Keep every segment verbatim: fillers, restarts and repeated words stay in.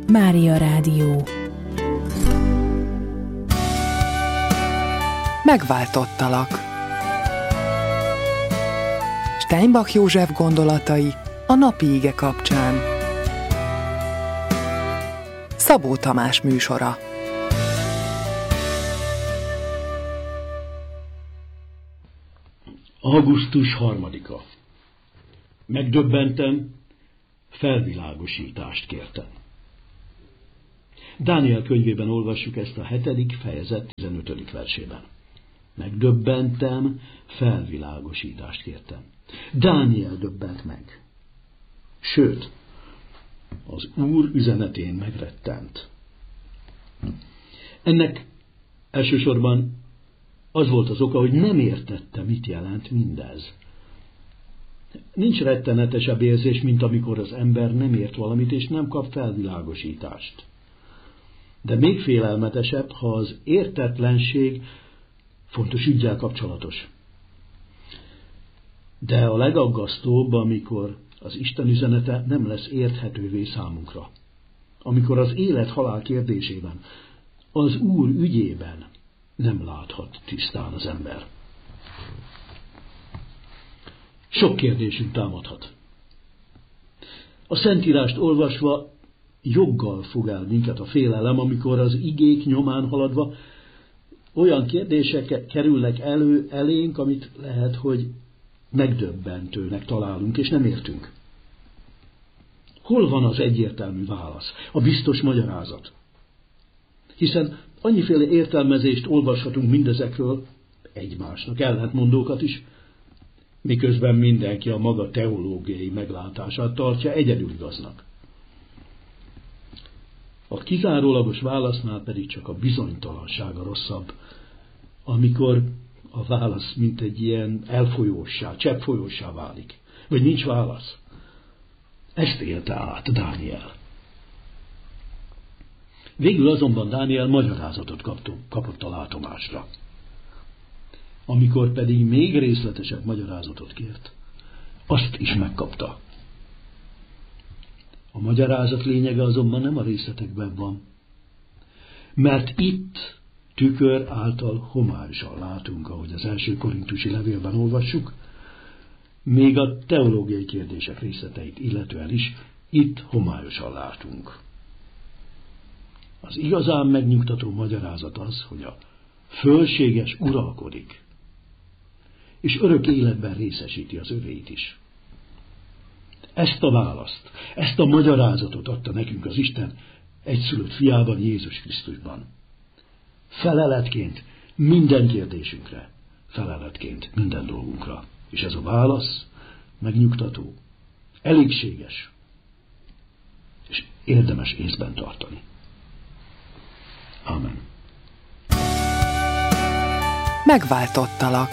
Mária Rádió. Megváltottalak. Steinbach József gondolatai a napi ige kapcsán. Szabó Tamás műsora. augusztus harmadika. Megdöbbentem, felvilágosítást kértem. Dániel könyvében olvassuk ezt a hetedik fejezet tizenötödik versében. Megdöbbentem, felvilágosítást kértem. Dániel döbbent meg. Sőt, az Úr üzenetén megrettent. Ennek elsősorban az volt az oka, hogy nem értette, mit jelent mindez. Nincs rettenetesebb érzés, mint amikor az ember nem ért valamit, és nem kap felvilágosítást. De még félelmetesebb, ha az értetlenség fontos üggyel kapcsolatos. De a legaggasztóbb, amikor az Isten üzenete nem lesz érthetővé számunkra. Amikor az élet-halál kérdésében, az Úr ügyében nem láthat tisztán az ember. Sok kérdésünk támadhat. A Szentírást olvasva joggal fog el minket a félelem, amikor az igék nyomán haladva olyan kérdések kerülnek elő elénk, amit lehet, hogy megdöbbentőnek találunk, és nem értünk. Hol van az egyértelmű válasz, a biztos magyarázat? Hiszen annyiféle értelmezést olvashatunk mindezekről, egymásnak ellentmondókat is, miközben mindenki a maga teológiai meglátását tartja egyedül igaznak. A kizárólagos válasznál pedig csak a bizonytalanság a rosszabb, amikor a válasz mint egy ilyen elfolyóssá, cseppfolyóssá válik, vagy nincs válasz. Ezt élte át Dániel. Végül azonban Dániel magyarázatot kapott a látomásra. Amikor pedig még részletesebb magyarázatot kért, azt is megkapta. A magyarázat lényege azonban nem a részletekben van, mert itt tükör által homályosan látunk, ahogy az első korintusi levélben olvassuk, még a teológiai kérdések részleteit illetően is itt homályosan látunk. Az igazán megnyugtató magyarázat az, hogy a fölséges uralkodik, és örök életben részesíti az övéit is. Ezt a választ, ezt a magyarázatot adta nekünk az Isten egyszülött fiában, Jézus Krisztusban. Feleletként minden kérdésünkre, feleletként minden dolgunkra. És ez a válasz megnyugtató, elégséges, és érdemes észben tartani. Amen. Megváltottalak.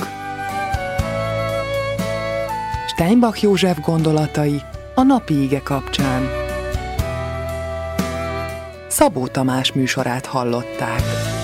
Steinbach József gondolatai a napi ige kapcsán. Szabó Tamás műsorát hallották.